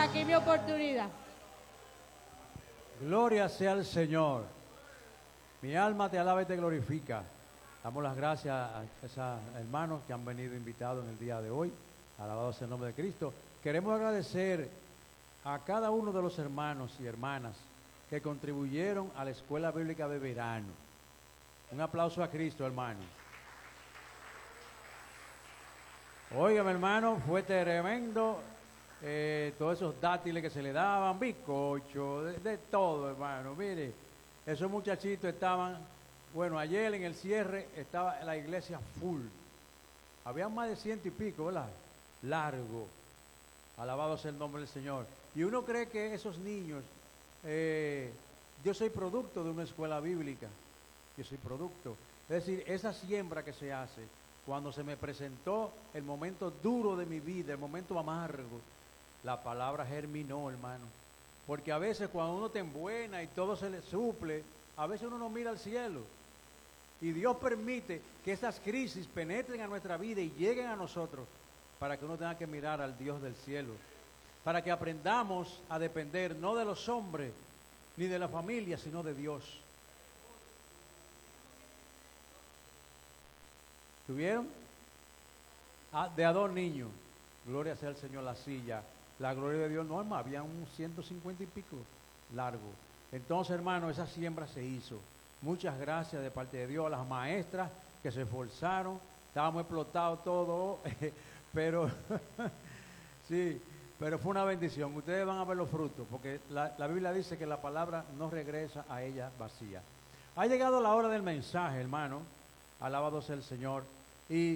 hasta aquí mi oportunidad. Gloria sea al Señor. Mi alma te alaba y te glorifica. Damos las gracias a esos hermanos que han venido invitados en el día de hoy. Alabado sea el nombre de Cristo. Queremos agradecer a cada uno de los hermanos y hermanas que contribuyeron a la Escuela Bíblica de Verano. Un aplauso a Cristo, hermano. Óigame, hermano, fue tremendo. Todos esos dátiles que se le daban, bizcocho, de todo, hermano. Mire, esos muchachitos estaban, bueno, ayer en el cierre estaba la iglesia full. Había más de 100 y pico, ¿verdad? Largo. Alabado sea el nombre del Señor. Y uno cree que esos niños, yo soy producto de una escuela bíblica. Yo soy producto. Es decir, esa siembra que se hace, cuando se me presentó el momento duro de mi vida, el momento amargo, la palabra germinó, hermano. Porque a veces cuando uno te embuena y todo se le suple, a veces uno no mira al cielo. Y Dios permite que esas crisis penetren a nuestra vida y lleguen a nosotros para que uno tenga que mirar al Dios del cielo. Para que aprendamos a depender no de los hombres ni de la familia, sino de Dios. ¿Tuvieron? De a 2 niños. Gloria sea al Señor, la silla. La gloria de Dios, no, hermano, había un 150 y pico largo. Entonces, hermano, esa siembra se hizo. Muchas gracias de parte de Dios a las maestras que se esforzaron. Estábamos explotados todos, pero sí, pero fue una bendición. Ustedes van a ver los frutos, porque la Biblia dice que la palabra no regresa a ella vacía. Ha llegado la hora del mensaje, hermano. Alabado sea el Señor. Y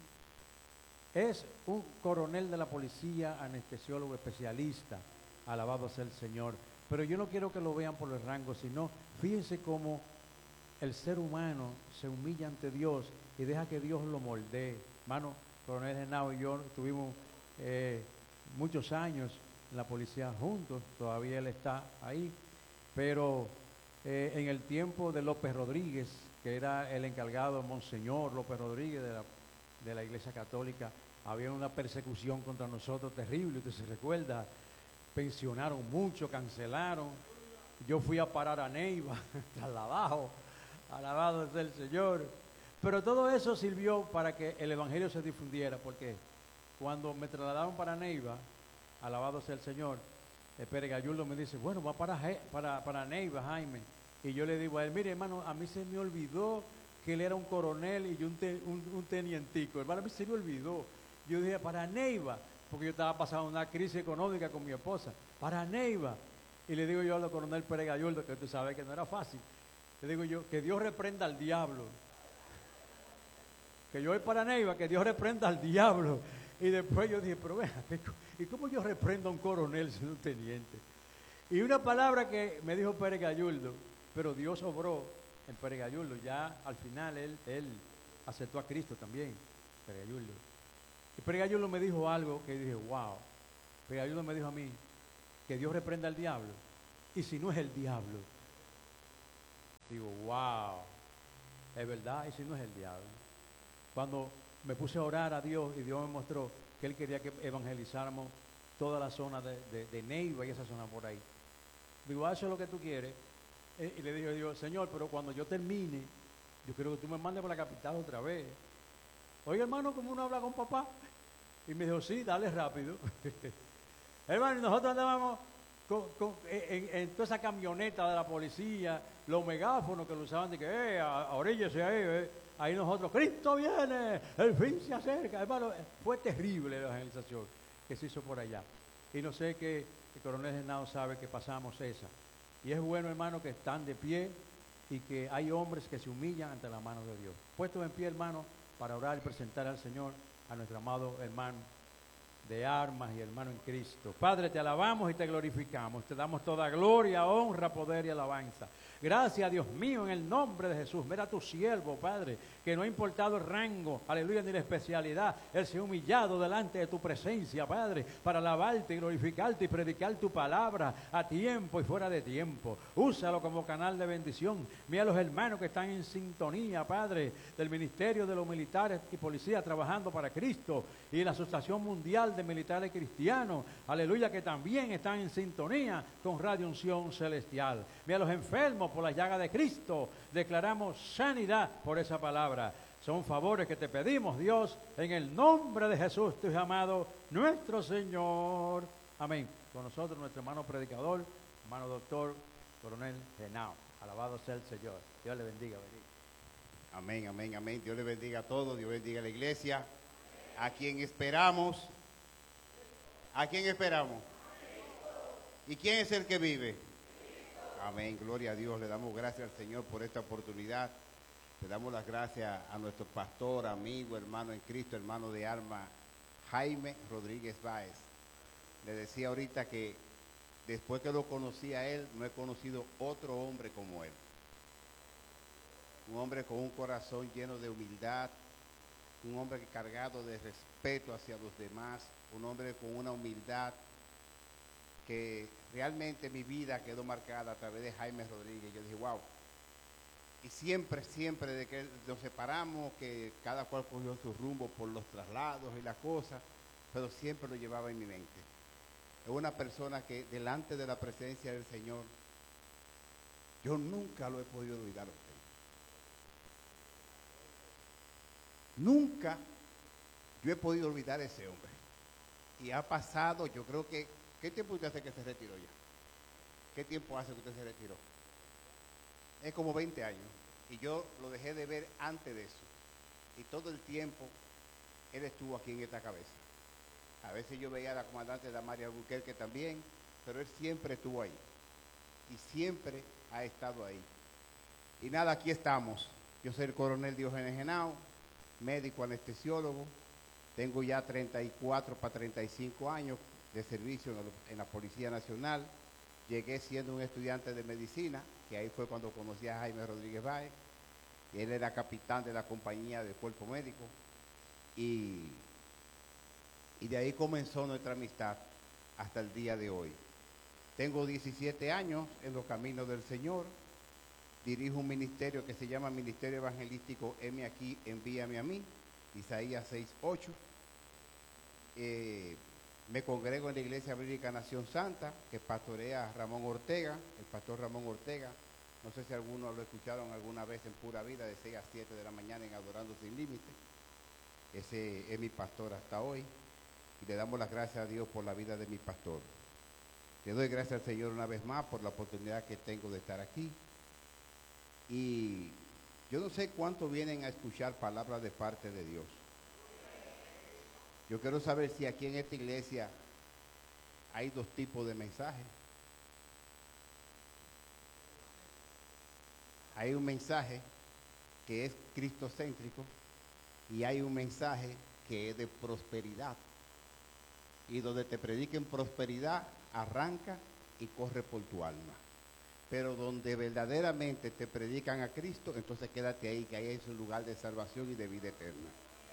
es un coronel de la policía, anestesiólogo especialista. Alabado sea el Señor. Pero yo no quiero que lo vean por el rango, sino fíjense cómo el ser humano se humilla ante Dios y deja que Dios lo moldee. Hermano, coronel Genao y yo tuvimos muchos años en la policía juntos, todavía él está ahí, pero en el tiempo de López Rodríguez, que era el encargado, Monseñor López Rodríguez de la Iglesia Católica, había una persecución contra nosotros terrible, usted se recuerda, pensionaron mucho, cancelaron, yo fui a parar a Neiva, trasladado, alabado sea el Señor, pero todo eso sirvió para que el Evangelio se difundiera, porque cuando me trasladaron para Neiva, alabado sea el Señor, Pérez Gallardo me dice, bueno, va para Neiva, Jaime, y yo le digo a él, mire hermano, a mí se me olvidó que él era un coronel y yo un tenientico, hermano, a mí se me olvidó. Yo dije, para Neiva, porque yo estaba pasando una crisis económica con mi esposa, para Neiva. Y le digo yo al coronel Pérez Gallardo, que tú sabes que no era fácil, le digo yo, que Dios reprenda al diablo. Que yo voy para Neiva, que Dios reprenda al diablo. Y después yo dije, pero vea, ¿y cómo yo reprendo a un coronel sin un teniente? Y una palabra que me dijo Pérez Gallardo, pero Dios obró en Pérez Gallardo, ya al final él aceptó a Cristo también, Pérez Gallardo. Y Pérez Gallardo me dijo algo que dije, wow. Pérez Gallardo me dijo a mí, que Dios reprenda al diablo. Y si no es el diablo, digo, wow, es verdad, y si no es el diablo. Cuando me puse a orar a Dios y Dios me mostró que Él quería que evangelizáramos toda la zona de Neiva y esa zona por ahí. Digo, eso es lo que tú quieres. Y le dije a Dios, Señor, pero cuando yo termine, yo quiero que tú me mandes por la capital otra vez. Oye, hermano, ¿cómo uno habla con papá? Y me dijo, sí, dale rápido. Hermano, nosotros andábamos en toda esa camioneta de la policía, los megáfonos que lo usaban de que, oríllese ahí, ahí nosotros, Cristo viene, el fin se acerca. Hermano, fue terrible la evangelización que se hizo por allá. Y no sé que el coronel Genao sabe que pasamos esa. Y es bueno, hermano, que están de pie y que hay hombres que se humillan ante la mano de Dios. Puestos en pie, hermano, para orar y presentar al Señor a nuestro amado hermano de armas y hermano en Cristo. Padre, te alabamos y te glorificamos. Te damos toda gloria, honra, poder y alabanza. Gracias, Dios mío, en el nombre de Jesús. Mira a tu siervo, Padre, que no ha importado el rango, aleluya, ni la especialidad, Él se ha humillado delante de tu presencia, Padre, para alabarte, glorificarte y predicar tu palabra a tiempo y fuera de tiempo. Úsalo como canal de bendición. Mira a los hermanos que están en sintonía, Padre, del Ministerio de los Militares y Policías trabajando para Cristo y la Asociación Mundial de Militares Cristianos, aleluya, que también están en sintonía con Radio Unción Celestial. Mira a los enfermos por la llaga de Cristo. Declaramos sanidad por esa palabra. Son favores que te pedimos, Dios, en el nombre de Jesús, tu Hijo amado, nuestro Señor. Amén. Con nosotros nuestro hermano predicador, hermano doctor, coronel Henao. Alabado sea el Señor. Dios le bendiga. Amén, amén, amén. Dios le bendiga a todos. Dios bendiga a la iglesia. ¿A quién esperamos? ¿A quién esperamos? ¿Y quién es el que vive? Amén, gloria a Dios. Le damos gracias al Señor por esta oportunidad. Le damos las gracias a nuestro pastor, amigo, hermano en Cristo, hermano de alma, Jaime Rodríguez Báez. Le decía ahorita que después que lo conocí a él, no he conocido otro hombre como él. Un hombre con un corazón lleno de humildad, un hombre cargado de respeto hacia los demás, un hombre con una humildad que realmente mi vida quedó marcada a través de Jaime Rodríguez. Yo dije, wow. Y siempre de que nos separamos, que cada cual cogió su rumbo por los traslados y las cosas, pero siempre lo llevaba en mi mente. Es una persona que delante de la presencia del Señor, yo nunca lo he podido olvidar a usted. Nunca yo he podido olvidar a ese hombre. Y ha pasado, yo creo que, ¿qué tiempo usted hace que se retiró ya? ¿Qué tiempo hace que usted se retiró? Es como 20 años. Y yo lo dejé de ver antes de eso. Y todo el tiempo, él estuvo aquí en esta cabeza. A veces yo veía a la comandante Damaria Albuquerque también, pero él siempre estuvo ahí. Y siempre ha estado ahí. Y nada, aquí estamos. Yo soy el coronel Diógenes Henao, médico anestesiólogo. Tengo ya 34 para 35 años de servicio en la Policía Nacional. Llegué siendo un estudiante de medicina, que ahí fue cuando conocí a Jaime Rodríguez Báez. Él era capitán de la compañía del cuerpo médico. Y de ahí comenzó nuestra amistad hasta el día de hoy. Tengo 17 años en los caminos del Señor. Dirijo un ministerio que se llama Ministerio Evangelístico Heme Aquí, Envíame a Mí, Isaías 6:8. Me congrego en la Iglesia Bíblica Nación Santa, que pastorea Ramón Ortega, el pastor Ramón Ortega. No sé si algunos lo escucharon alguna vez en Pura Vida, de 6 a 7 de la mañana en Adorando Sin Límite. Ese es mi pastor hasta hoy. Y le damos las gracias a Dios por la vida de mi pastor. Le doy gracias al Señor una vez más por la oportunidad que tengo de estar aquí. Y yo no sé cuánto vienen a escuchar palabras de parte de Dios. Yo quiero saber si aquí en esta iglesia hay dos tipos de mensajes. Hay un mensaje que es cristocéntrico y hay un mensaje que es de prosperidad. Y donde te prediquen prosperidad, arranca y corre por tu alma. Pero donde verdaderamente te predican a Cristo, entonces quédate ahí, que ahí es un lugar de salvación y de vida eterna.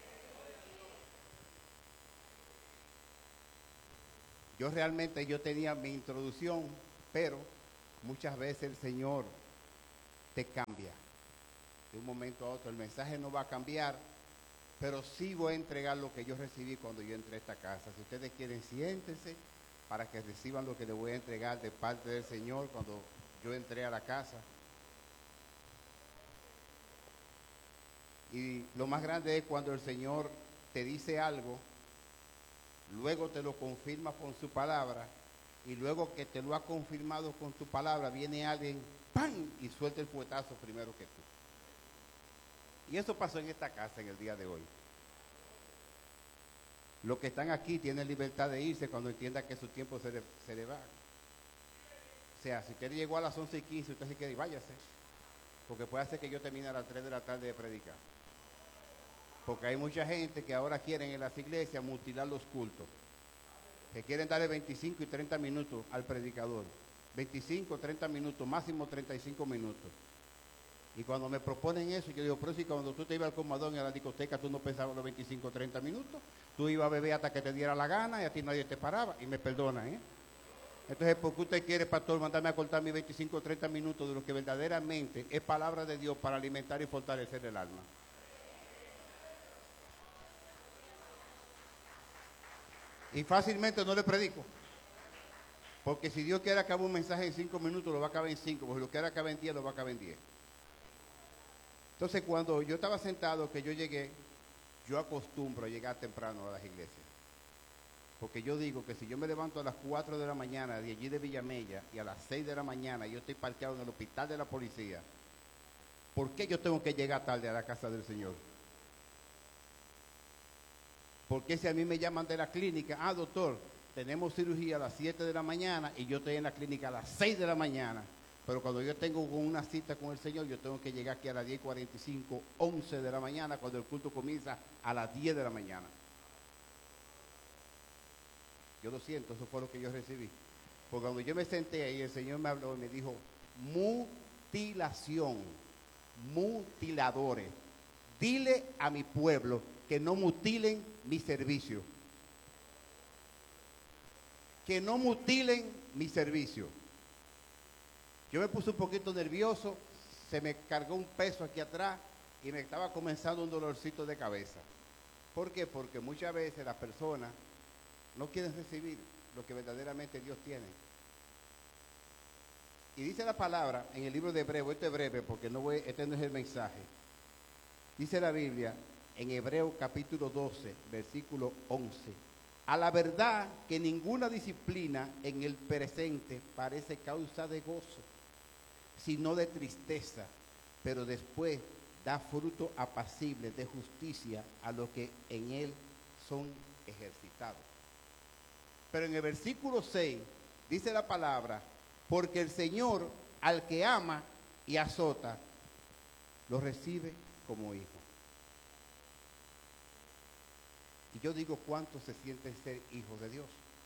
Yo tenía mi introducción, pero muchas veces el Señor te cambia. De un momento a otro el mensaje no va a cambiar, pero sí voy a entregar lo que yo recibí cuando yo entré a esta casa. Si ustedes quieren, siéntense para que reciban lo que les voy a entregar de parte del Señor cuando yo entré a la casa. Y lo más grande es cuando el Señor te dice algo, luego te lo confirma con su palabra, y luego que te lo ha confirmado con tu palabra, viene alguien, ¡pam!, y suelta el puetazo primero que tú. Y eso pasó en esta casa en el día de hoy. Los que están aquí tienen libertad de irse cuando entiendan que su tiempo se le va. O sea, si usted llegó a las 11:15, usted se quiere ir, váyase. Porque puede hacer que yo termine a las 3 de la tarde de predicar. Porque hay mucha gente que ahora quieren en las iglesias mutilar los cultos. Que quieren darle 25 y 30 minutos al predicador. 25, 30 minutos, máximo 35 minutos. Y cuando me proponen eso, yo digo, pero si cuando tú te ibas al comadón a la discoteca, tú no pensabas los 25 o 30 minutos, tú ibas a beber hasta que te diera la gana y a ti nadie te paraba. Y me perdonan, ¿eh? Entonces, ¿por qué usted quiere, pastor, mandarme a cortar mis 25 o 30 minutos de lo que verdaderamente es palabra de Dios para alimentar y fortalecer el alma? Y fácilmente no le predico. Porque si Dios quiere acabar un mensaje en 5 minutos, lo va a acabar en 5. Porque si lo quiere acabar en 10, lo va a acabar en 10. Entonces, cuando yo estaba sentado, que yo llegué, yo acostumbro a llegar temprano a las iglesias. Porque yo digo que si yo me levanto a las 4 de la mañana de allí de Villamella y a las 6 de la mañana yo estoy parqueado en el hospital de la policía, ¿por qué yo tengo que llegar tarde a la casa del Señor? Porque si a mí me llaman de la clínica, doctor, tenemos cirugía a las 7 de la mañana y yo estoy en la clínica a las 6 de la mañana, pero cuando yo tengo una cita con el Señor, yo tengo que llegar aquí a las 10:45, 11 de la mañana, cuando el culto comienza a las 10 de la mañana. Yo lo siento, eso fue lo que yo recibí. Porque cuando yo me senté ahí, el Señor me habló y me dijo, mutilación, mutiladores. Dile a mi pueblo que no mutilen mi servicio. Que no mutilen mi servicio. Yo me puse un poquito nervioso, se me cargó un peso aquí atrás y me estaba comenzando un dolorcito de cabeza. ¿Por qué? Porque muchas veces las personas no quieren recibir lo que verdaderamente Dios tiene. Y dice la palabra en el libro de Hebreo, esto es breve porque este no es el mensaje. Dice la Biblia en Hebreo capítulo 12, versículo 11. A la verdad que ninguna disciplina en el presente parece causa de gozo, sino de tristeza, pero después da fruto apacible de justicia a los que en él son ejercitados. Pero en el versículo 6 dice la palabra, porque el Señor al que ama y azota, lo recibe como hijo. Y yo digo, ¿cuánto se siente ser hijos de Dios?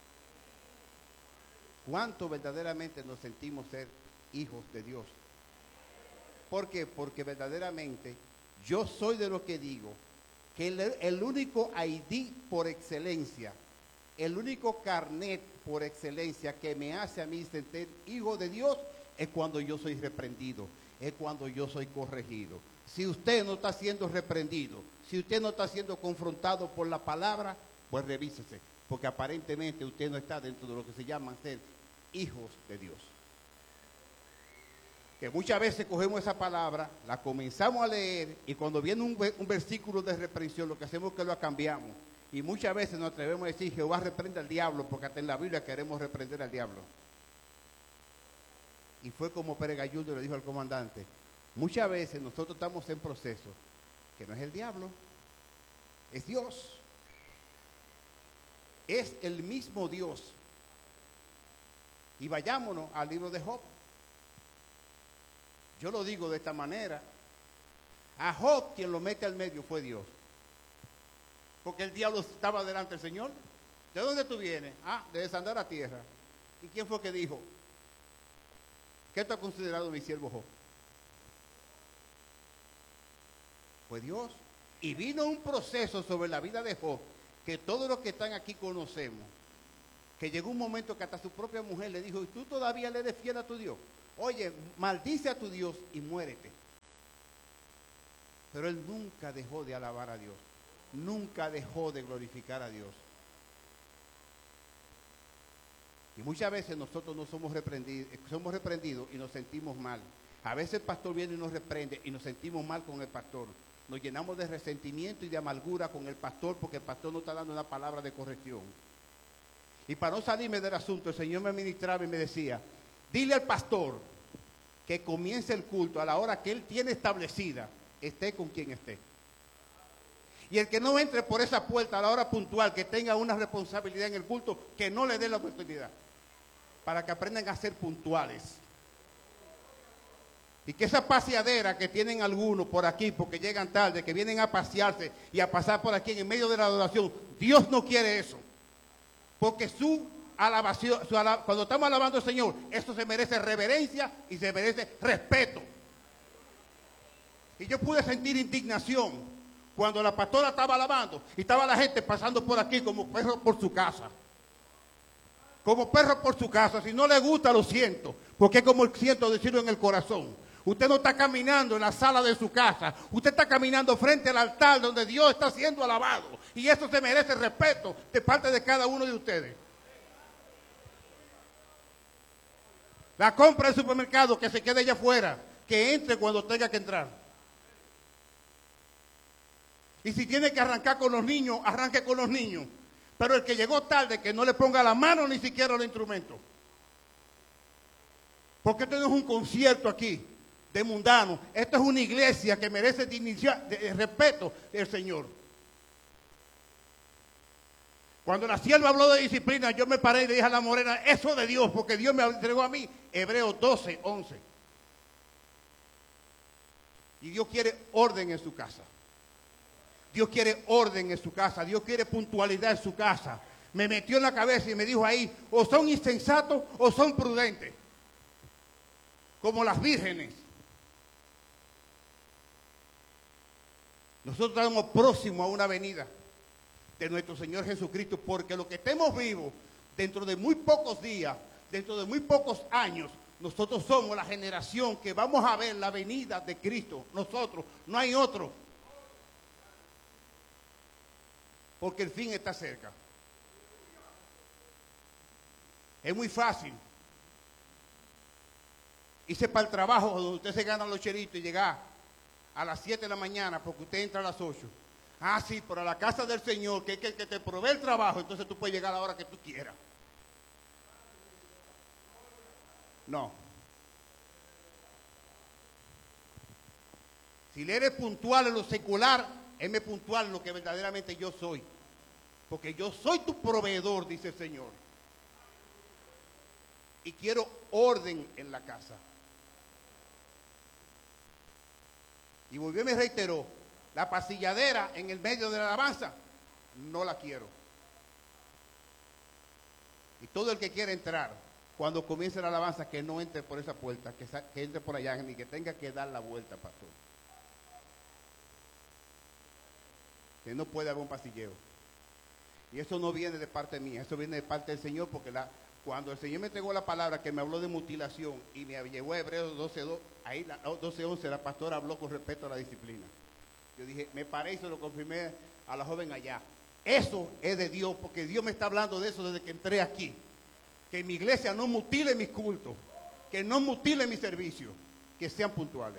¿Cuánto verdaderamente nos sentimos ser hijos de Dios? ¿Por qué? Porque verdaderamente yo soy de los que digo que el único ID por excelencia, el único carnet por excelencia que me hace a mí sentir hijo de Dios es cuando yo soy reprendido, es cuando yo soy corregido. Si usted no está siendo reprendido, si usted no está siendo confrontado por la palabra, pues revísese, porque aparentemente usted no está dentro de lo que se llama ser hijos de Dios. Que muchas veces cogemos esa palabra, la comenzamos a leer y cuando viene un versículo de reprensión, lo que hacemos es que lo cambiamos. Y muchas veces nos atrevemos a decir, Jehová reprende al diablo, porque hasta en la Biblia queremos reprender al diablo. Y fue como Pérez Gallardo le dijo al comandante, muchas veces nosotros estamos en proceso, que no es el diablo, es Dios. Es el mismo Dios. Y vayámonos al libro de Job. Yo lo digo de esta manera. A Job quien lo mete al medio fue Dios. Porque el diablo estaba delante del Señor. ¿De dónde tú vienes? De desandar a tierra. ¿Y quién fue que dijo? ¿Qué tú has considerado mi siervo Job? Fue Dios. Y vino un proceso sobre la vida de Job que todos los que están aquí conocemos. Que llegó un momento que hasta su propia mujer le dijo, ¿y tú todavía le eres fiel a tu Dios? Oye, maldice a tu Dios y muérete. Pero él nunca dejó de alabar a Dios. Nunca dejó de glorificar a Dios. Y muchas veces nosotros no somos reprendidos y nos sentimos mal. A veces el pastor viene y nos reprende y nos sentimos mal con el pastor. Nos llenamos de resentimiento y de amargura con el pastor porque el pastor no está dando una palabra de corrección. Y para no salirme del asunto, el Señor me ministraba y me decía, dile al pastor que comience el culto a la hora que él tiene establecida, esté con quien esté. Y el que no entre por esa puerta a la hora puntual, que tenga una responsabilidad en el culto, que no le dé la oportunidad, para que aprendan a ser puntuales. Y que esa paseadera que tienen algunos por aquí, porque llegan tarde, que vienen a pasearse y a pasar por aquí en medio de la adoración, Dios no quiere eso. Porque su alabación, cuando estamos alabando al Señor, eso se merece reverencia y se merece respeto. Y yo pude sentir indignación cuando la pastora estaba alabando y estaba la gente pasando por aquí como perros por su casa. Como perros por su casa. Si no le gusta, lo siento. Porque es como siento decirlo en el corazón. Usted no está caminando en la sala de su casa. Usted está caminando frente al altar donde Dios está siendo alabado. Y eso se merece respeto de parte de cada uno de ustedes. La compra del supermercado, que se quede allá afuera. Que entre cuando tenga que entrar. Y si tiene que arrancar con los niños, arranque con los niños. Pero el que llegó tarde, que no le ponga la mano ni siquiera los instrumentos. Porque esto no es un concierto aquí de mundano. Esto es una iglesia que merece el respeto del Señor. Cuando la sierva habló de disciplina, yo me paré y le dije a la morena, eso de Dios, porque Dios me entregó a mí, Hebreos 12, 11. Y Dios quiere orden en su casa. Dios quiere orden en su casa. Dios quiere puntualidad en su casa. Me metió en la cabeza y me dijo ahí, o son insensatos o son prudentes. Como las vírgenes. Nosotros estamos próximos a una venida de nuestro Señor Jesucristo, porque lo que estemos vivos, dentro de muy pocos días, dentro de muy pocos años, nosotros somos la generación que vamos a ver la venida de Cristo. Nosotros, no hay otro. Porque el fin está cerca. Es muy fácil irse para el trabajo donde usted se gana los cheritos y llegar a las 7 de la mañana porque usted entra a las 8. Ah, sí, pero a la casa del Señor, que es el que te provee el trabajo, entonces tú puedes llegar a la hora que tú quieras. No. Si le eres puntual en lo secular, éme puntual en lo que verdaderamente yo soy. Porque yo soy tu proveedor, dice el Señor. Y quiero orden en la casa. Y volvió y me reiteró, la pasilladera en el medio de la alabanza, no la quiero. Y todo el que quiera entrar, cuando comience la alabanza, que no entre por esa puerta, que entre por allá, ni que tenga que dar la vuelta, pastor. Que no puede haber un pasilleo. Y eso no viene de parte mía, eso viene de parte del Señor, porque cuando el Señor me entregó la palabra que me habló de mutilación y me llevó a Hebreos 12:2, ahí 12:11, la pastora habló con respecto a la disciplina. Yo dije, me paré y se lo confirmé a la joven allá. Eso es de Dios, porque Dios me está hablando de eso desde que entré aquí. Que mi iglesia no mutile mis cultos, que no mutile mis servicios, que sean puntuales.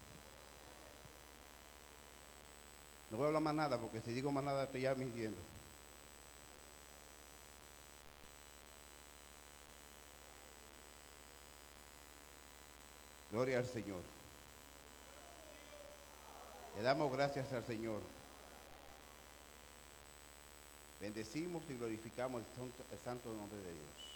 No voy a hablar más nada, porque si digo más nada estoy ya mintiendo. Gloria al Señor. Le damos gracias al Señor. Bendecimos y glorificamos el santo nombre de Dios.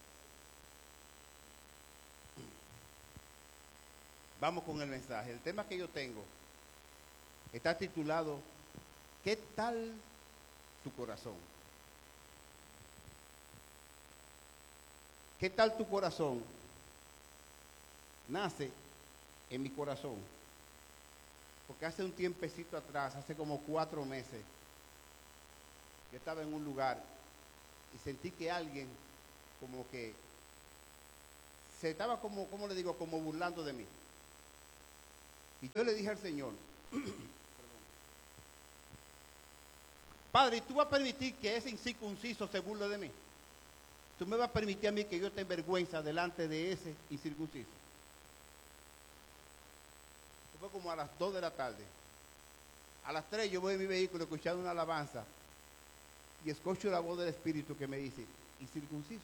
Vamos con el mensaje. El tema que yo tengo está titulado ¿qué tal tu corazón? ¿Qué tal tu corazón? Nace en mi corazón. Porque hace un tiempecito atrás, hace como 4 meses, yo estaba en un lugar y sentí que alguien como que se estaba como, ¿cómo le digo? Como burlando de mí. Y yo le dije al Señor, Padre, ¿tú vas a permitir que ese incircunciso se burle de mí? ¿Tú me vas a permitir a mí que yo tenga vergüenza delante de ese incircunciso? Fue como a las 2 de la tarde. A las 3 yo voy en mi vehículo escuchando una alabanza y escucho la voz del Espíritu que me dice, incircunciso.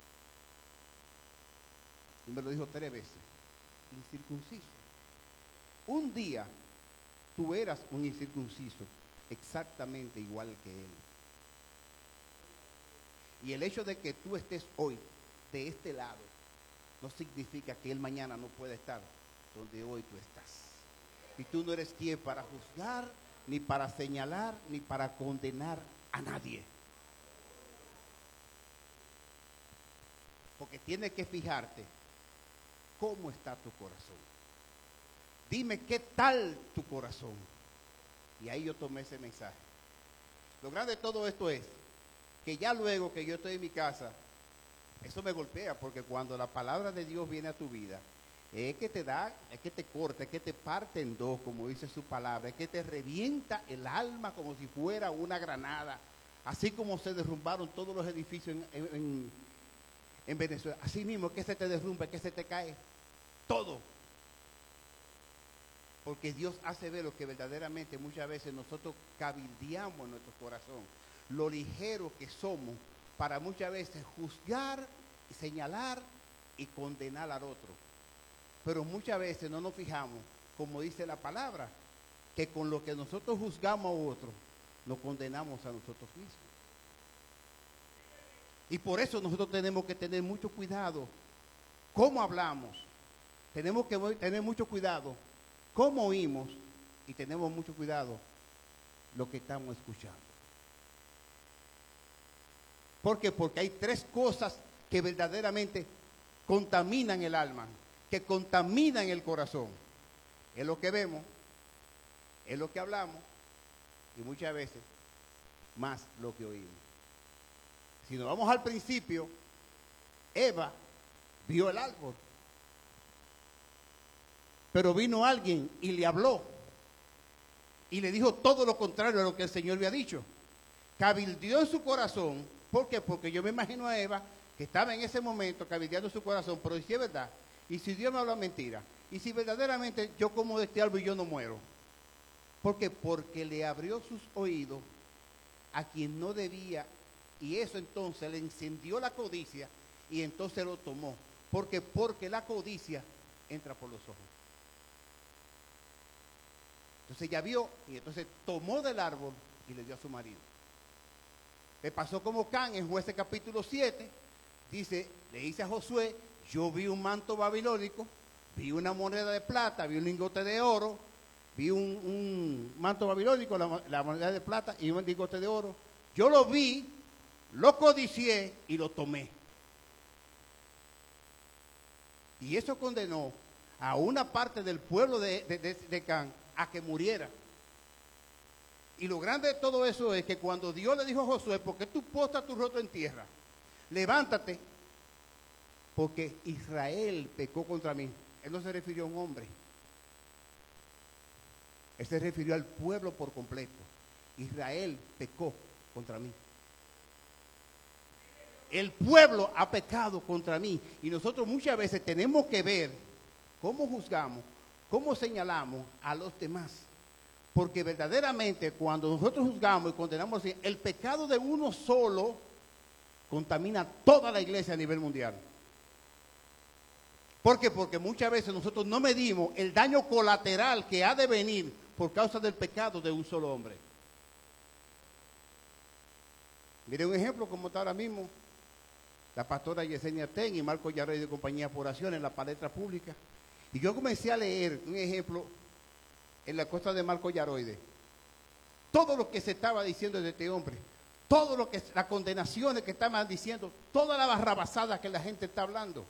Y me lo dijo 3 veces, incircunciso. Un día tú eras un incircunciso exactamente igual que él. Y el hecho de que tú estés hoy de este lado no significa que él mañana no pueda estar donde hoy tú estás. Y tú no eres quien para juzgar, ni para señalar, ni para condenar a nadie. Porque tienes que fijarte cómo está tu corazón. dime qué tal tu corazón. Y ahí yo tomé ese mensaje. Lo grande de todo esto es que ya luego que yo estoy en mi casa, eso me golpea, porque cuando la palabra de Dios viene a tu vida, es que te da, es que te corta, es que te parte en dos, como dice su palabra, es que te revienta el alma como si fuera una granada, así como se derrumbaron todos los edificios en Venezuela. Así mismo, es que se te derrumba, es que se te cae todo. Porque Dios hace ver lo que verdaderamente muchas veces nosotros cabildeamos en nuestro corazón, lo ligero que somos para muchas veces juzgar, señalar y condenar al otro. Pero muchas veces no nos fijamos, como dice la palabra, que con lo que nosotros juzgamos a otro, nos condenamos a nosotros mismos. Y por eso nosotros tenemos que tener mucho cuidado cómo hablamos, tenemos que tener mucho cuidado cómo oímos y tenemos mucho cuidado lo que estamos escuchando. ¿Por qué? Porque hay tres cosas que verdaderamente contaminan el alma, que contaminan el corazón. Es lo que vemos, es lo que hablamos y muchas veces más lo que oímos. Si nos vamos al principio, Eva vio el árbol, pero vino alguien y le habló y le dijo todo lo contrario a lo que el Señor había dicho. Cabildeó en su corazón. ¿Por qué? Porque yo me imagino a Eva que estaba en ese momento cabildeando en su corazón, pero si es verdad, y si Dios me habla mentira, y si verdaderamente yo como de este árbol y yo no muero. ¿Por qué? Porque le abrió sus oídos a quien no debía, y eso entonces le encendió la codicia y entonces lo tomó. ¿Por qué? Porque la codicia entra por los ojos. Entonces ya vio y entonces tomó del árbol y le dio a su marido. Le pasó como Can en Jueces capítulo 7, dice, le dice a Josué, yo vi un manto babilónico, vi una moneda de plata, vi un lingote de oro, vi un manto babilónico, la moneda de plata y un lingote de oro. Yo lo vi, lo codicié y lo tomé. Y eso condenó a una parte del pueblo de Can a que muriera. Y lo grande de todo eso es que cuando Dios le dijo a Josué, ¿por qué tú postras tu rostro en tierra? Levántate, porque Israel pecó contra mí. Él no se refirió a un hombre. Él se refirió al pueblo por completo. Israel pecó contra mí. El pueblo ha pecado contra mí. Y nosotros muchas veces tenemos que ver cómo juzgamos, cómo señalamos a los demás. Porque verdaderamente cuando nosotros juzgamos y condenamos, el pecado de uno solo contamina toda la iglesia a nivel mundial. ¿Por qué? Porque muchas veces nosotros no medimos el daño colateral que ha de venir por causa del pecado de un solo hombre. Mire un ejemplo como está ahora mismo la pastora Yesenia Ten y Marco Yaroide de Compañía por Oración en la palestra pública. Y yo comencé a leer un ejemplo en la cosa de Marco Yaroide. Todo lo que se estaba diciendo de este hombre, todo lo que, las condenaciones que estaban diciendo, toda la barrabasada que la gente está hablando.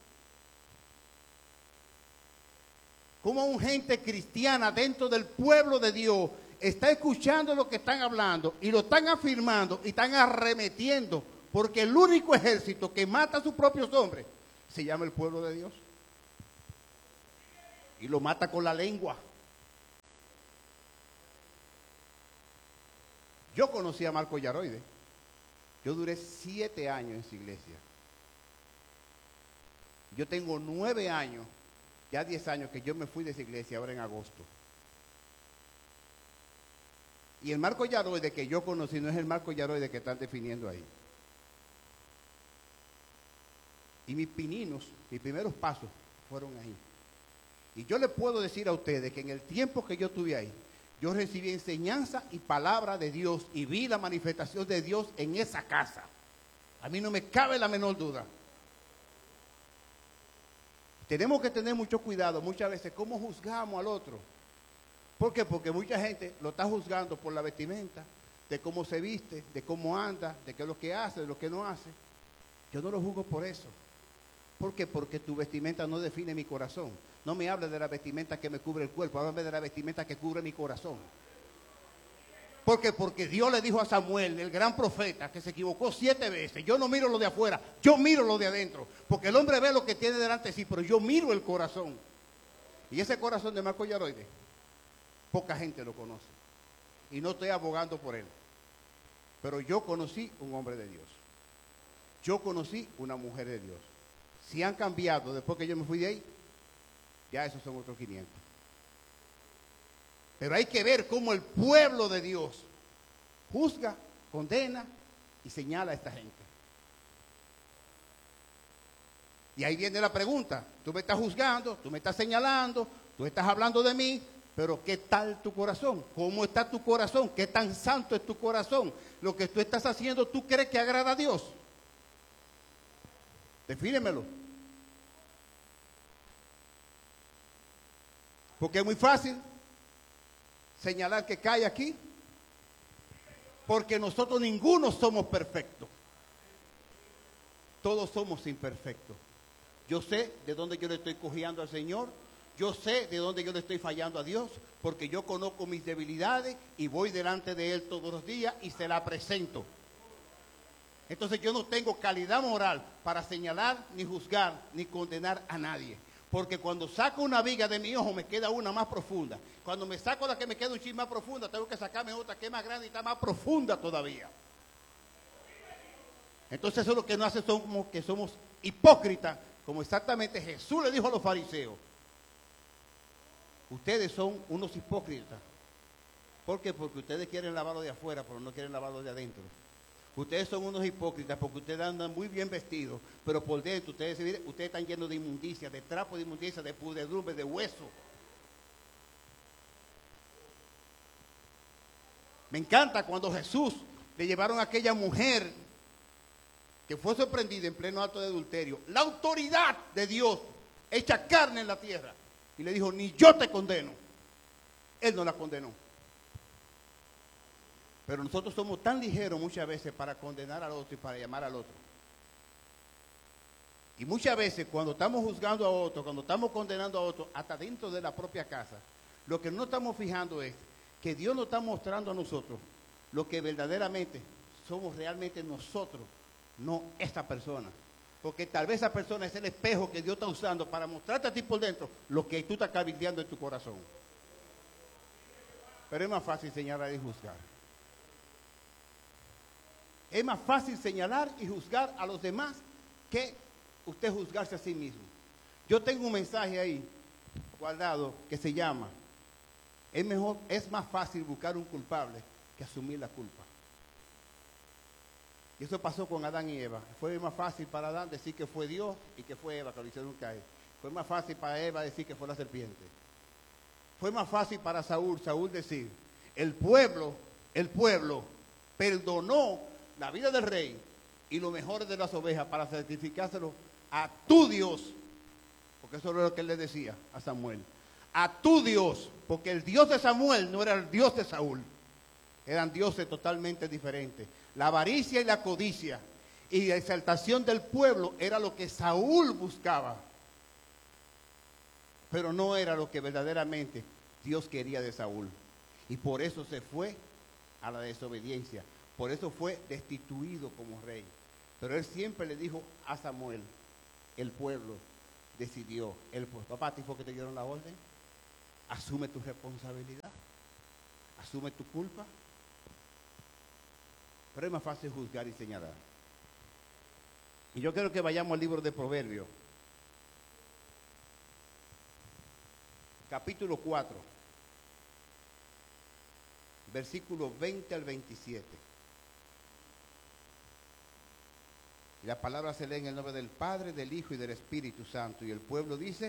Como un gente cristiana dentro del pueblo de Dios está escuchando lo que están hablando y lo están afirmando y están arremetiendo, porque el único ejército que mata a sus propios hombres se llama el pueblo de Dios. Y lo mata con la lengua. Yo conocí a Marco Yaroide. Yo duré 7 años en su iglesia. Yo tengo 9 años, ya 10 años que yo me fui de esa iglesia ahora en agosto. Y el Marco Yaroide que yo conocí no es el Marco Yaroide que están definiendo ahí. Y mis pininos, mis primeros pasos fueron ahí. Y yo les puedo decir a ustedes que en el tiempo que yo estuve ahí, yo recibí enseñanza y palabra de Dios y vi la manifestación de Dios en esa casa. A mí no me cabe la menor duda. Tenemos que tener mucho cuidado muchas veces cómo juzgamos al otro. ¿Por qué? Porque mucha gente lo está juzgando por la vestimenta, de cómo se viste, de cómo anda, de qué es lo que hace, de lo que no hace. Yo no lo juzgo por eso. ¿Por qué? Porque tu vestimenta no define mi corazón. No me hables de la vestimenta que me cubre el cuerpo, háblame de la vestimenta que cubre mi corazón. ¿Por qué? Porque Dios le dijo a Samuel, el gran profeta, que se equivocó 7 veces. Yo no miro lo de afuera, yo miro lo de adentro. Porque el hombre ve lo que tiene delante de sí, pero yo miro el corazón. Y ese corazón de Marco Yaroide, poca gente lo conoce. Y no estoy abogando por él. Pero yo conocí un hombre de Dios. Yo conocí una mujer de Dios. Si han cambiado después que yo me fui de ahí, ya esos son otros 500. Pero hay que ver cómo el pueblo de Dios juzga, condena y señala a esta gente. Y ahí viene la pregunta. Tú me estás juzgando, tú me estás señalando, tú estás hablando de mí, pero ¿qué tal tu corazón? ¿Cómo está tu corazón? ¿Qué tan santo es tu corazón? Lo que tú estás haciendo, ¿tú crees que agrada a Dios? Defínemelo. Porque es muy fácil señalar que cae aquí, porque nosotros ninguno somos perfectos. Todos somos imperfectos. Yo sé de dónde yo le estoy cojeando al Señor. Yo sé de dónde yo le estoy fallando a Dios, porque yo conozco mis debilidades y voy delante de Él todos los días y se la presento. Entonces yo no tengo calidad moral para señalar, ni juzgar, ni condenar a nadie. Porque cuando saco una viga de mi ojo me queda una más profunda. Cuando me saco la que me queda un chin más profunda, tengo que sacarme otra que es más grande y está más profunda todavía. Entonces eso lo que nos hace somos que somos hipócritas, como exactamente Jesús le dijo a los fariseos. Ustedes son unos hipócritas. ¿Por qué? Porque ustedes quieren lavarlo de afuera, pero no quieren lavarlo de adentro. Ustedes son unos hipócritas porque ustedes andan muy bien vestidos, pero por dentro ustedes están llenos de inmundicia, de trapo de inmundicia, de pudredumbre, de hueso. Me encanta cuando Jesús le llevaron a aquella mujer que fue sorprendida en pleno acto de adulterio, la autoridad de Dios hecha carne en la tierra, y le dijo, ni yo te condeno. Él no la condenó. Pero nosotros somos tan ligeros muchas veces para condenar al otro y para llamar al otro. Y muchas veces cuando estamos juzgando a otro, cuando estamos condenando a otro, hasta dentro de la propia casa, lo que no estamos fijando es que Dios nos está mostrando a nosotros lo que verdaderamente somos realmente nosotros, no esta persona. Porque tal vez esa persona es el espejo que Dios está usando para mostrarte a ti por dentro lo que tú estás cabildeando en tu corazón. Pero es más fácil señalar y juzgar. Es más fácil señalar y juzgar a los demás que usted juzgarse a sí mismo. Yo tengo un mensaje ahí guardado que se llama, es más fácil buscar un culpable que asumir la culpa. Y eso pasó con Adán y Eva. Fue más fácil para Adán decir que fue Dios y que fue Eva que lo hicieron caer. Fue más fácil para Eva decir que fue la serpiente. Fue más fácil para Saúl decir, el pueblo perdonó la vida del rey y lo mejor de las ovejas para certificárselo a tu Dios, porque eso es lo que él le decía a Samuel, a tu Dios, porque el Dios de Samuel no era el Dios de Saúl, eran dioses totalmente diferentes. La avaricia y la codicia y la exaltación del pueblo era lo que Saúl buscaba, pero no era lo que verdaderamente Dios quería de Saúl, y por eso se fue a la desobediencia. Por eso fue destituido como rey. Pero él siempre le dijo a Samuel, el pueblo decidió. Papá, ¿a ti fue que te dieron la orden? Asume tu responsabilidad. Asume tu culpa. Pero es más fácil juzgar y señalar. Y yo quiero que vayamos al libro de Proverbios. Capítulo 4. Versículos 20 al 27. Y la palabra se lee en el nombre del Padre, del Hijo y del Espíritu Santo. Y el pueblo dice,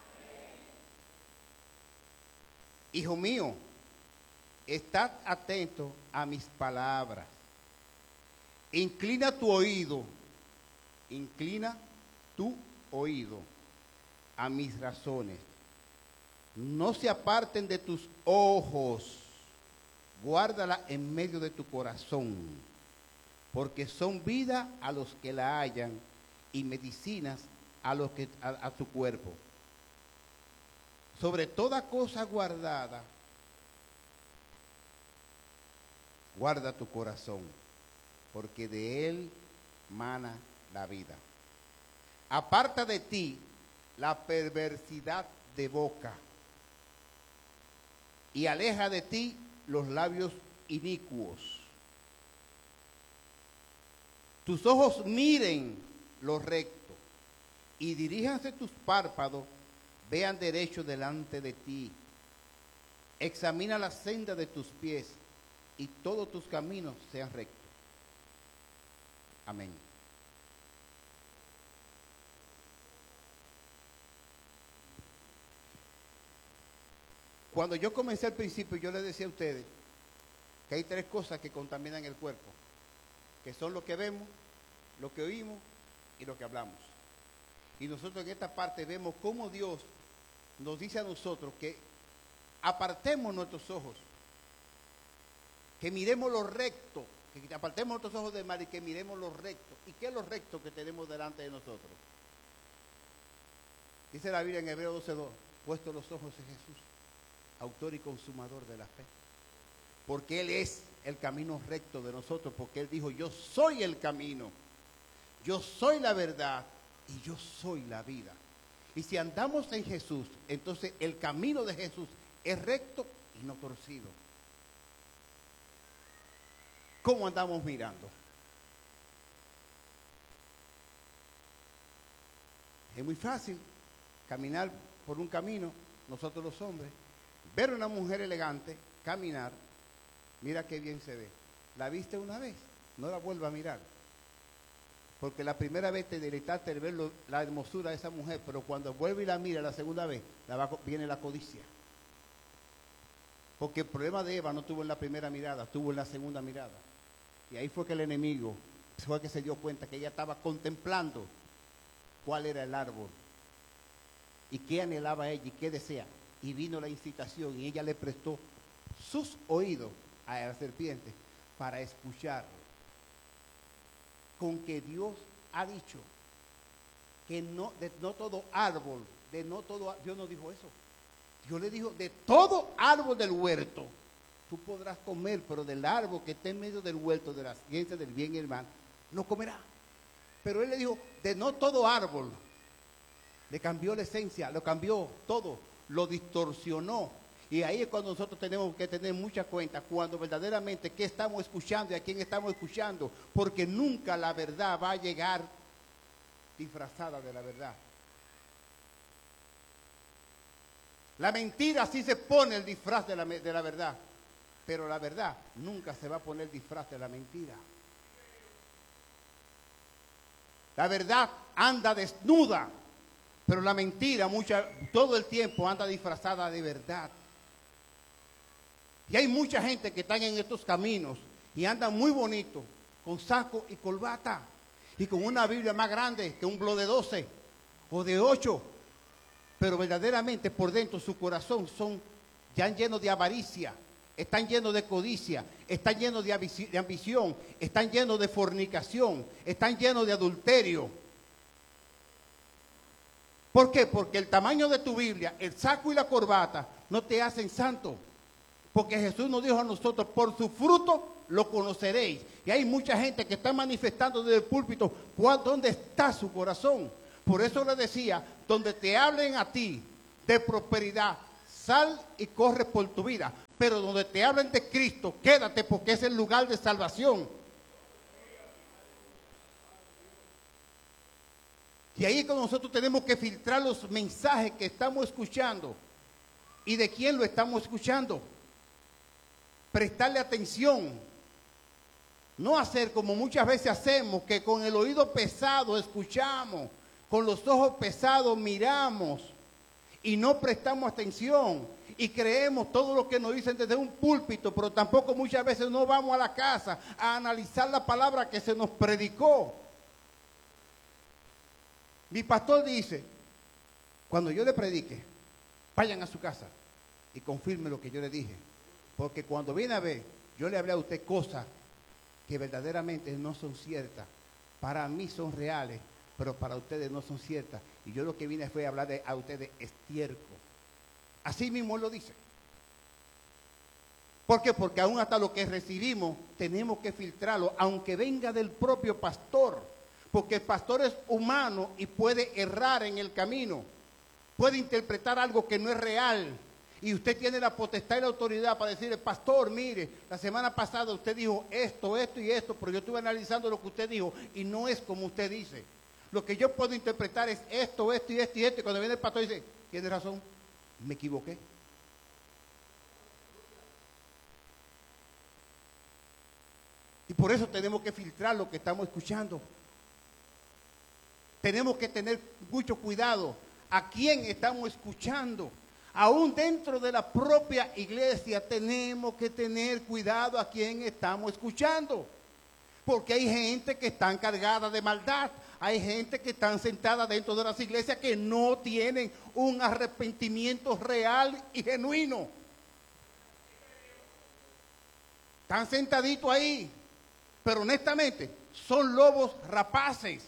hijo mío, estad atento a mis palabras. Inclina tu oído a mis razones. No se aparten de tus ojos, guárdala en medio de tu corazón. Porque son vida a los que la hallan y medicinas a tu cuerpo. Sobre toda cosa guardada, guarda tu corazón, porque de él mana la vida. Aparta de ti la perversidad de boca y aleja de ti los labios inicuos. Tus ojos miren lo recto y diríjanse tus párpados, vean derecho delante de ti. Examina la senda de tus pies y todos tus caminos sean rectos. Amén. Cuando yo comencé al principio, yo les decía a ustedes que hay 3 cosas que contaminan el cuerpo, que son lo que vemos, lo que oímos y lo que hablamos. Y nosotros en esta parte vemos cómo Dios nos dice a nosotros que apartemos nuestros ojos, que miremos lo recto, que apartemos nuestros ojos del mal y que miremos lo recto. ¿Y qué es lo recto que tenemos delante de nosotros? Dice la Biblia en Hebreos 12:2, puesto los ojos en Jesús, autor y consumador de la fe. Porque Él es el camino recto de nosotros, porque Él dijo, yo soy el camino, yo soy la verdad y yo soy la vida. Y si andamos en Jesús, entonces el camino de Jesús es recto y no torcido. ¿Cómo andamos mirando? Es muy fácil caminar por un camino, nosotros los hombres, ver a una mujer elegante, caminar, mira qué bien se ve. ¿La viste una vez? No la vuelva a mirar. Porque la primera vez te deleitaste de ver la hermosura de esa mujer, pero cuando vuelve y la mira la segunda vez, viene la codicia. Porque el problema de Eva no tuvo en la primera mirada, tuvo en la segunda mirada. Y ahí fue que el enemigo fue que se dio cuenta que ella estaba contemplando cuál era el árbol y qué anhelaba ella y qué desea. Y vino la incitación y ella le prestó sus oídos a la serpiente para escuchar. Con que Dios ha dicho que no todo árbol, Dios no dijo eso. Dios le dijo, de todo árbol del huerto, tú podrás comer, pero del árbol que está en medio del huerto, de la ciencia del bien y el mal, no comerá. Pero Él le dijo, de no todo árbol, le cambió la esencia, lo cambió todo, lo distorsionó. Y ahí es cuando nosotros tenemos que tener mucha cuenta, cuando verdaderamente qué estamos escuchando y a quién estamos escuchando, porque nunca la verdad va a llegar disfrazada de la verdad. La mentira sí se pone el disfraz de la verdad, pero la verdad nunca se va a poner el disfraz de la mentira. La verdad anda desnuda, pero la mentira todo el tiempo anda disfrazada de verdad. Y hay mucha gente que están en estos caminos y andan muy bonitos, con saco y corbata, y con una Biblia más grande que un blog de 12 o de 8, pero verdaderamente por dentro su corazón son ya llenos de avaricia, están llenos de codicia, están llenos de ambición, están llenos de fornicación, están llenos de adulterio. ¿Por qué? Porque el tamaño de tu Biblia, el saco y la corbata no te hacen santo. Porque Jesús nos dijo a nosotros, por su fruto lo conoceréis. Y hay mucha gente que está manifestando desde el púlpito dónde está su corazón. Por eso le decía, donde te hablen a ti de prosperidad, sal y corre por tu vida. Pero donde te hablen de Cristo, quédate porque es el lugar de salvación. Y ahí es cuando nosotros tenemos que filtrar los mensajes que estamos escuchando y de quién lo estamos escuchando. Prestarle atención, no hacer como muchas veces hacemos, que con el oído pesado escuchamos, con los ojos pesados miramos y no prestamos atención y creemos todo lo que nos dicen desde un púlpito, pero tampoco muchas veces no vamos a la casa a analizar la palabra que se nos predicó. Mi pastor dice, cuando yo le predique, vayan a su casa y confirme lo que yo le dije. Porque cuando viene a ver, yo le hablé a usted cosas que verdaderamente no son ciertas. Para mí son reales, pero para ustedes no son ciertas. Y yo lo que vine fue a hablar a ustedes estiércol. Así mismo lo dice. ¿Por qué? Porque aún hasta lo que recibimos tenemos que filtrarlo, aunque venga del propio pastor. Porque el pastor es humano y puede errar en el camino. Puede interpretar algo que no es real. Y usted tiene la potestad y la autoridad para decirle, pastor, mire, la semana pasada usted dijo esto, esto y esto, pero yo estuve analizando lo que usted dijo y no es como usted dice. Lo que yo puedo interpretar es esto, esto y esto y esto. Y cuando viene el pastor dice, tiene razón, me equivoqué. Y por eso tenemos que filtrar lo que estamos escuchando. Tenemos que tener mucho cuidado a quién estamos escuchando. Aún dentro de la propia iglesia tenemos que tener cuidado a quién estamos escuchando. Porque hay gente que está cargada de maldad. Hay gente que está sentada dentro de las iglesias que no tienen un arrepentimiento real y genuino. Están sentaditos ahí. Pero honestamente, son lobos rapaces.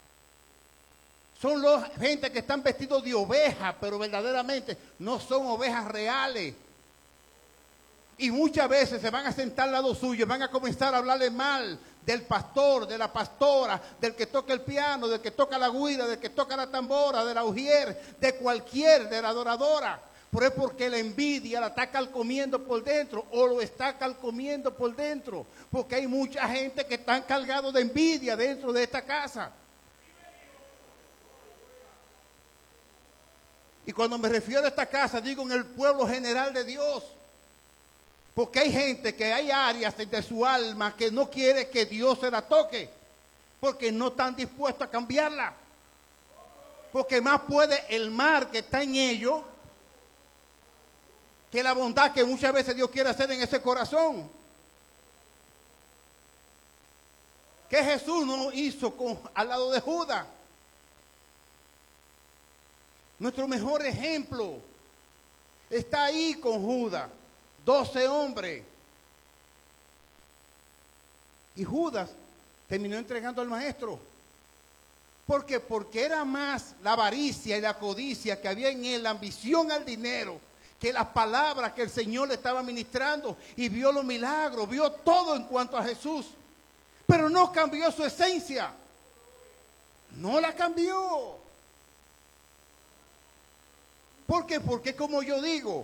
Son gente que están vestidos de ovejas, pero verdaderamente no son ovejas reales. Y muchas veces se van a sentar al lado suyo, van a comenzar a hablarle mal del pastor, de la pastora, del que toca el piano, del que toca la guira, del que toca la tambora, de la ujier, de la adoradora. Pero es porque la envidia la está calcomiendo por dentro o lo está calcomiendo por dentro. Porque hay mucha gente que está cargado de envidia dentro de esta casa. Y cuando me refiero a esta casa, digo en el pueblo general de Dios. Porque hay gente que hay áreas de su alma que no quiere que Dios se la toque. Porque no están dispuestos a cambiarla. Porque más puede el mal que está en ellos que la bondad que muchas veces Dios quiere hacer en ese corazón. ¿Qué Jesús no hizo al lado de Judas? Nuestro mejor ejemplo está ahí con Judas, 12 hombres. Y Judas terminó entregando al maestro. ¿Por qué? Porque era más la avaricia y la codicia que había en él, la ambición al dinero, que las palabras que el Señor le estaba ministrando. Y vio los milagros, vio todo en cuanto a Jesús. Pero no cambió su esencia. No la cambió. ¿Por qué? Porque como yo digo,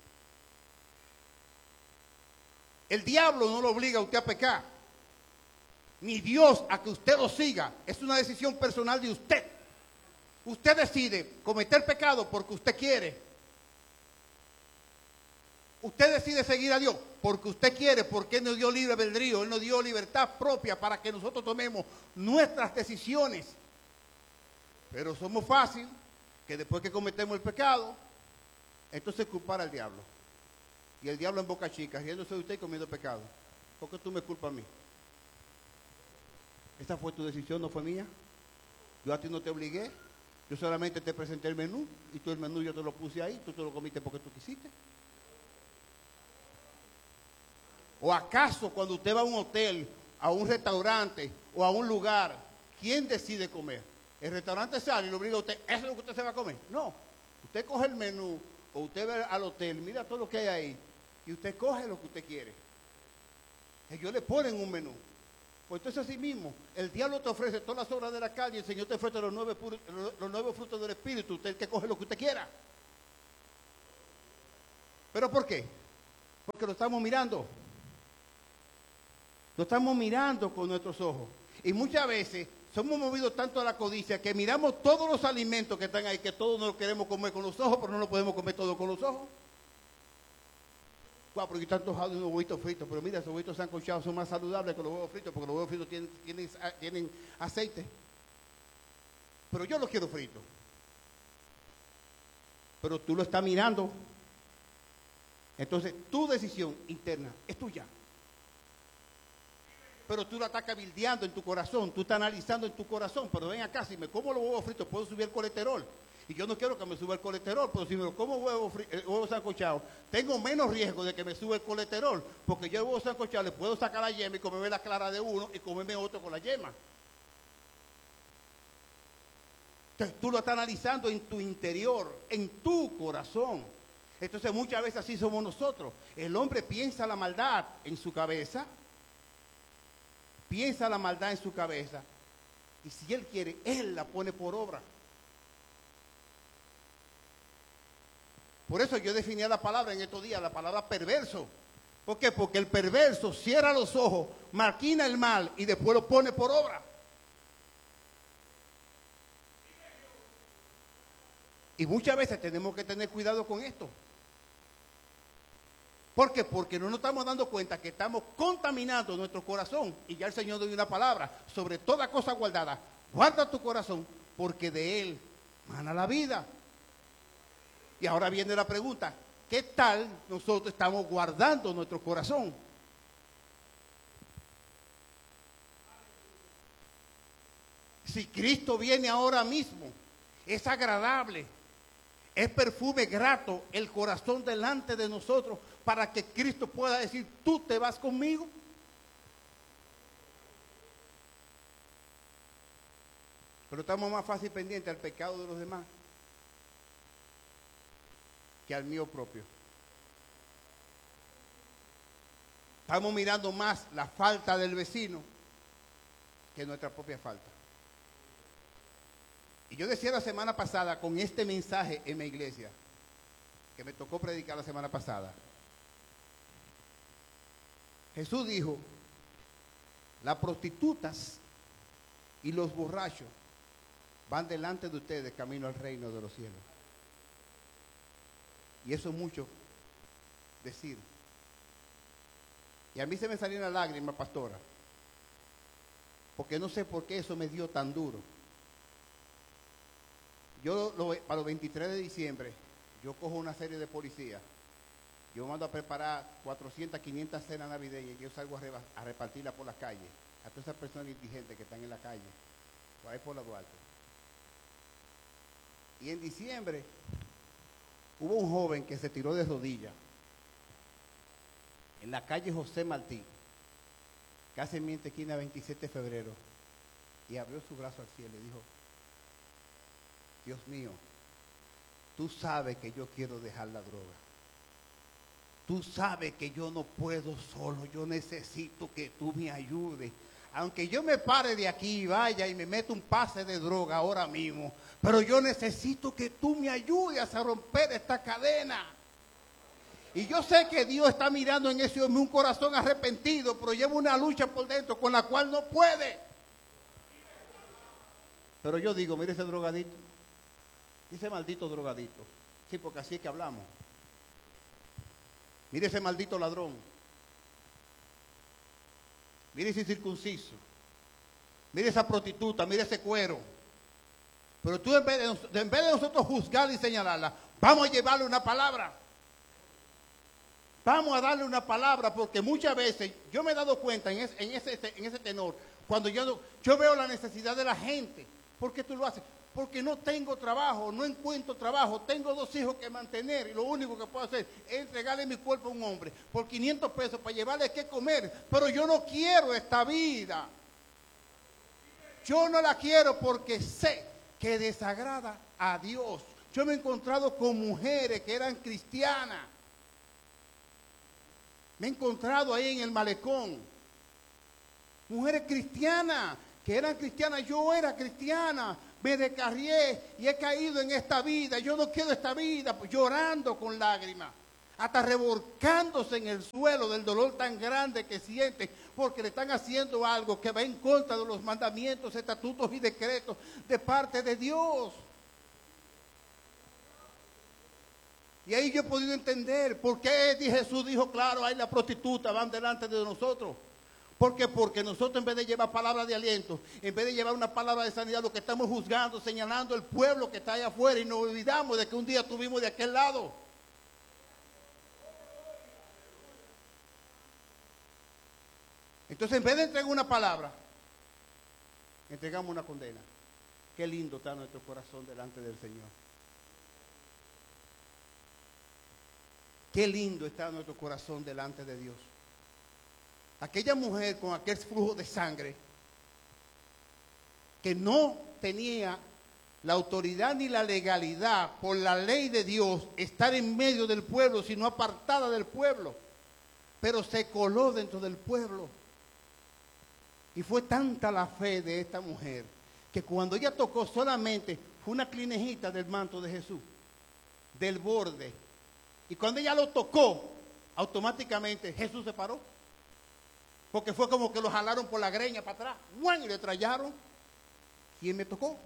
el diablo no lo obliga a usted a pecar, ni Dios a que usted lo siga. Es una decisión personal de usted. Usted decide cometer pecado porque usted quiere. Usted decide seguir a Dios porque usted quiere, porque Él nos dio libre albedrío, Él nos dio libertad propia para que nosotros tomemos nuestras decisiones. Pero somos fácil que después que cometemos el pecado, entonces culpar al diablo. Y el diablo en boca chica, riéndose de usted y comiendo pecado. ¿Por qué tú me culpas a mí? Esa fue tu decisión, no fue mía. Yo a ti no te obligué. Yo solamente te presenté el menú y tú el menú yo te lo puse ahí, tú te lo comiste porque tú quisiste. ¿O acaso cuando usted va a un hotel, a un restaurante o a un lugar, quién decide comer? El restaurante sale y lo obliga a usted, ¿eso es lo que usted se va a comer? No, usted coge el menú o usted va al hotel, mira todo lo que hay ahí y usted coge lo que usted quiere. Ellos le ponen un menú. Pues entonces así mismo, el diablo te ofrece todas las obras de la calle, el Señor te ofrece los nueve frutos del Espíritu, usted que coge lo que usted quiera. ¿Pero por qué? Porque lo estamos mirando. Lo estamos mirando con nuestros ojos. Y muchas veces somos movidos tanto a la codicia que miramos todos los alimentos que están ahí, que todos nos los queremos comer con los ojos, pero no lo podemos comer todo con los ojos. Wow, porque están antojados unos huevitos fritos, pero mira, esos huevitos sancochados son más saludables que los huevos fritos, porque los huevos fritos tienen aceite. Pero yo los quiero fritos. Pero tú lo estás mirando. Entonces, tu decisión interna es tuya. Pero tú la estás cabildeando en tu corazón, tú estás analizando en tu corazón, pero ven acá, si me como los huevos fritos puedo subir el colesterol. Y yo no quiero que me suba el colesterol, pero si me como huevos sancochados, tengo menos riesgo de que me suba el colesterol, porque yo el huevo sancochado le puedo sacar la yema y comerme la clara de uno y comerme otro con la yema. Entonces tú lo estás analizando en tu interior, en tu corazón. Entonces muchas veces así somos nosotros. El hombre piensa la maldad en su cabeza, piensa la maldad en su cabeza, y si él quiere, él la pone por obra. Por eso yo definía la palabra en estos días, la palabra perverso. ¿Por qué? Porque el perverso cierra los ojos, maquina el mal y después lo pone por obra. Y muchas veces tenemos que tener cuidado con esto. ¿Por qué? Porque no nos estamos dando cuenta que estamos contaminando nuestro corazón. Y ya el Señor dio una palabra sobre toda cosa guardada. Guarda tu corazón porque de él mana la vida. Y ahora viene la pregunta, ¿qué tal nosotros estamos guardando nuestro corazón? Si Cristo viene ahora mismo, es agradable, es perfume grato el corazón delante de nosotros para que Cristo pueda decir, tú te vas conmigo. Pero estamos más fácil pendientes al pecado de los demás que al mío propio. Estamos mirando más la falta del vecino que nuestra propia falta. Y yo decía la semana pasada con este mensaje en mi iglesia, que me tocó predicar la semana pasada. Jesús dijo, las prostitutas y los borrachos van delante de ustedes camino al reino de los cielos. Y eso es mucho decir. Y a mí se me salió una lágrima, pastora, porque no sé por qué eso me dio tan duro. Para los 23 de diciembre, yo cojo una serie de policías. Yo mando a preparar 400, 500 cenas navideñas y yo salgo a repartirlas por las calles. A todas esas personas indigentes que están en la calle, por ahí por la Duarte. Y en diciembre hubo un joven que se tiró de rodillas en la calle José Martí, casi en mi esquina 27 de febrero, y abrió su brazo al cielo y dijo, Dios mío, tú sabes que yo quiero dejar la droga. Tú sabes que yo no puedo solo, yo necesito que tú me ayudes. Aunque yo me pare de aquí y vaya y me meto un pase de droga ahora mismo, pero yo necesito que tú me ayudes a romper esta cadena. Y yo sé que Dios está mirando en ese hombre un corazón arrepentido, pero lleva una lucha por dentro con la cual no puede. Pero yo digo, mire ese drogadito, ese maldito drogadito. Sí, porque así es que hablamos. Mire ese maldito ladrón. Mire ese circunciso. Mire esa prostituta, mire ese cuero. Pero tú en vez de nosotros juzgarla y señalarla, vamos a llevarle una palabra. Vamos a darle una palabra, porque muchas veces yo me he dado cuenta en ese tenor, cuando yo veo la necesidad de la gente. ¿Por qué tú lo haces? Porque no tengo trabajo, no encuentro trabajo, tengo 2 hijos que mantener y lo único que puedo hacer es entregarle mi cuerpo a un hombre por 500 pesos para llevarle qué comer, pero yo no quiero esta vida. Yo no la quiero porque sé que desagrada a Dios. Yo me he encontrado con mujeres que eran cristianas. Me he encontrado ahí en el malecón. Mujeres cristianas, que eran cristianas, yo era cristiana. Me descarrié y he caído en esta vida. Yo no quiero esta vida, llorando con lágrimas, hasta revolcándose en el suelo del dolor tan grande que sienten, porque le están haciendo algo que va en contra de los mandamientos, estatutos y decretos de parte de Dios. Y ahí yo he podido entender por qué Jesús dijo, claro, ahí la prostituta van delante de nosotros. ¿Por qué? Porque nosotros en vez de llevar palabras de aliento, en vez de llevar una palabra de sanidad, lo que estamos juzgando, señalando el pueblo que está allá afuera, y nos olvidamos de que un día estuvimos de aquel lado. Entonces, en vez de entregar una palabra, entregamos una condena. Qué lindo está nuestro corazón delante del Señor. Qué lindo está nuestro corazón delante de Dios. Aquella mujer con aquel flujo de sangre que no tenía la autoridad ni la legalidad por la ley de Dios estar en medio del pueblo, sino apartada del pueblo. Pero se coló dentro del pueblo. Y fue tanta la fe de esta mujer que cuando ella tocó solamente fue una clinejita del manto de Jesús, del borde. Y cuando ella lo tocó, automáticamente Jesús se paró. Porque fue como que lo jalaron por la greña para atrás. ¡Guan! Y le trallaron. ¿Quién me tocó?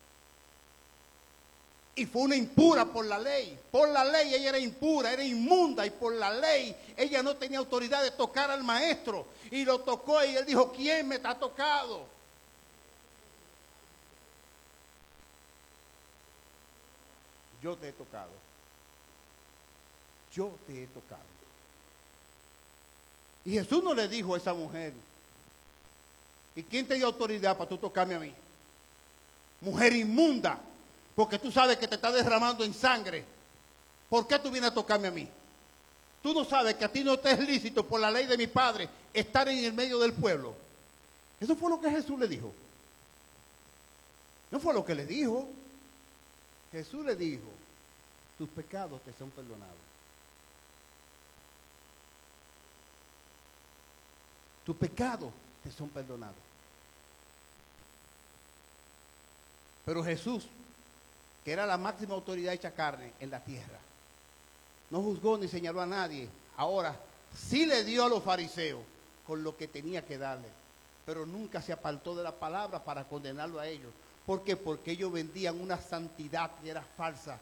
Y fue una impura por la ley. Por la ley ella era impura, era inmunda. Y por la ley ella no tenía autoridad de tocar al maestro. Y lo tocó y él dijo, ¿quién me está tocado? Yo te he tocado. Yo te he tocado. Y Jesús no le dijo a esa mujer, ¿y quién te dio autoridad para tú tocarme a mí? Mujer inmunda, porque tú sabes que te está derramando en sangre. ¿Por qué tú vienes a tocarme a mí? Tú no sabes que a ti no te es lícito por la ley de mi padre estar en el medio del pueblo. Eso fue lo que Jesús le dijo. No fue lo que le dijo. Jesús le dijo, tus pecados te son perdonados. Tus pecados te son perdonados. Pero Jesús, que era la máxima autoridad hecha carne en la tierra, no juzgó ni señaló a nadie. Ahora, sí le dio a los fariseos con lo que tenía que darle, pero nunca se apartó de la palabra para condenarlo a ellos. ¿Por qué? Porque ellos vendían una santidad que era falsa.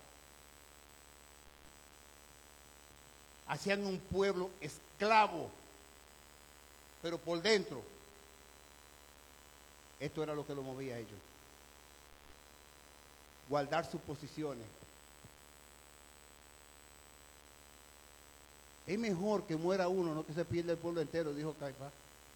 Hacían un pueblo esclavo, pero por dentro, esto era lo que lo movía a ellos. Guardar sus posiciones. Es mejor que muera uno, no que se pierda el pueblo entero, dijo Caifás.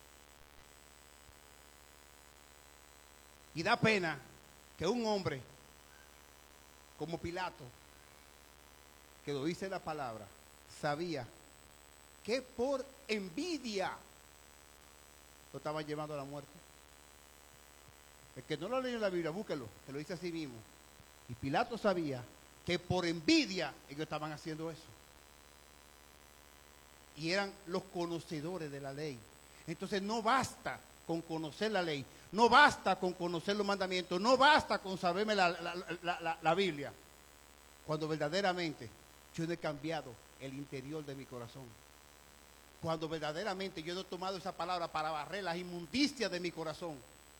Y da pena que un hombre como Pilato, que lo dice la palabra, sabía que por envidia lo estaban llevando a la muerte. El que no lo leyó en la Biblia, búsquelo, que lo dice así mismo. Y Pilato sabía que por envidia ellos estaban haciendo eso. Y eran los conocedores de la ley. Entonces no basta con conocer la ley, no basta con conocer los mandamientos, no basta con saberme la Biblia. Cuando verdaderamente yo no he cambiado el interior de mi corazón. Cuando verdaderamente yo no he tomado esa palabra para barrer las inmundicias de mi corazón.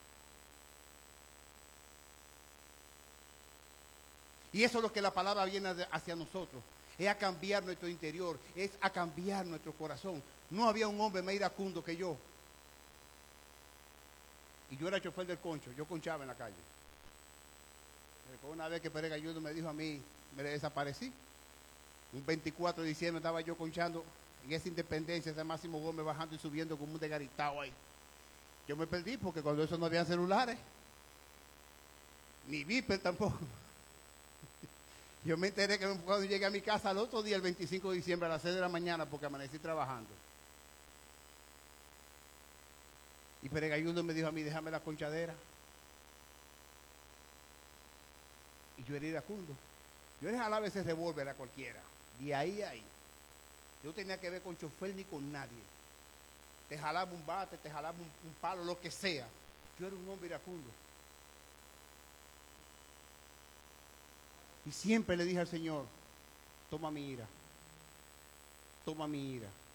Y eso es lo que la palabra viene hacia nosotros. Es a cambiar nuestro interior, es a cambiar nuestro corazón. No había un hombre más iracundo que yo. Y yo era chofer del concho, yo conchaba en la calle. Una vez que Pérez Gallardo me dijo a mí, me desaparecí. Un 24 de diciembre estaba yo conchando en esa Independencia, ese Máximo Gómez bajando y subiendo como un desgaritado ahí. Yo me perdí porque cuando eso no había celulares, ni Viper tampoco. Yo me enteré que cuando llegué a mi casa al otro día, el 25 de diciembre a las 6 de la mañana, porque amanecí trabajando. Y Pérez Gallardo me dijo a mí, déjame la conchadera. Y yo era iracundo. Yo le jalaba ese revólver a cualquiera. De ahí a ahí. Yo no tenía que ver con chofer ni con nadie. Te jalaba un bate, te jalaba un palo, lo que sea. Yo era un hombre iracundo. Y siempre le dije al Señor, toma mi ira. Toma mi ira.